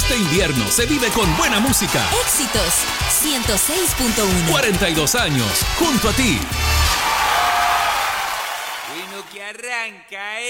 Este invierno se vive con buena música. Éxitos 106.1. 42 años junto a ti. Bueno, que arranca,